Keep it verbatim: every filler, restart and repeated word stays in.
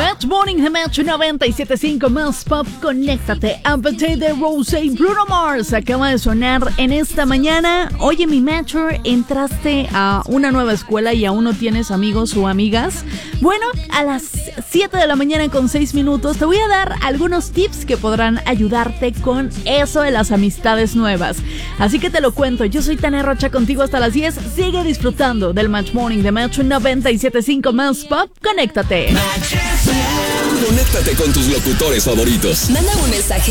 Match Morning de Match noventa y siete punto cinco más Pop. Conéctate. Appetite de Rose y Bruno Mars acaba de sonar en esta mañana. Oye, mi Matcher, ¿entraste a una nueva escuela y aún no tienes amigos o amigas? Bueno, a las siete de la mañana con seis minutos te voy a dar algunos tips que podrán ayudarte con eso de las amistades nuevas. Así que te lo cuento. Yo soy Tania Rocha, contigo hasta las diez. Sigue disfrutando del Match Morning de Match noventa y siete punto cinco más Pop. Conéctate. Conéctate con tus locutores favoritos. Manda un mensaje